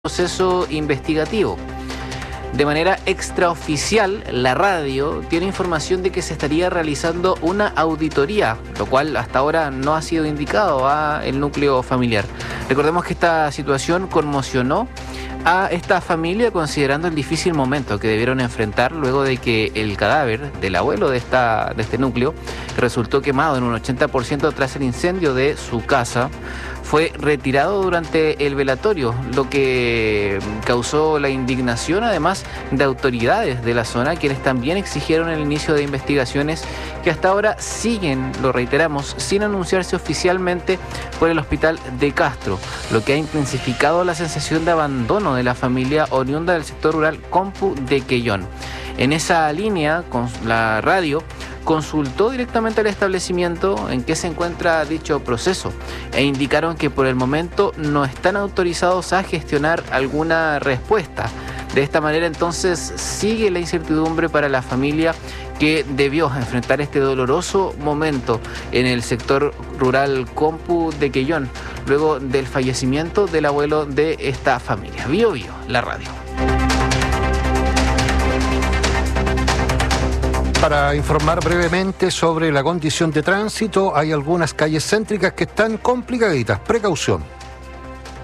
Proceso investigativo. De manera extraoficial, la radio tiene información de que se estaría realizando una auditoría, lo cual hasta ahora no ha sido indicado al núcleo familiar. Recordemos que esta situación conmocionó a esta familia considerando el difícil momento que debieron enfrentar luego de que el cadáver del abuelo de este núcleo, que resultó quemado en un 80% tras el incendio de su casa, fue retirado durante el velatorio, lo que causó la indignación además de autoridades de la zona, quienes también exigieron el inicio de investigaciones que hasta ahora siguen, lo reiteramos, sin anunciarse oficialmente por el hospital de Castro, lo que ha intensificado la sensación de abandono de la familia oriunda del sector rural Compu de Quellón. En esa línea, con la radio consultó directamente al establecimiento en qué se encuentra dicho proceso e indicaron que por el momento no están autorizados a gestionar alguna respuesta. De esta manera entonces sigue la incertidumbre para la familia que debió enfrentar este doloroso momento en el sector rural Compu de Quellón luego del fallecimiento del abuelo de esta familia. Bío Bío, la radio. Para informar brevemente sobre la condición de tránsito, hay algunas calles céntricas que están complicaditas. Precaución.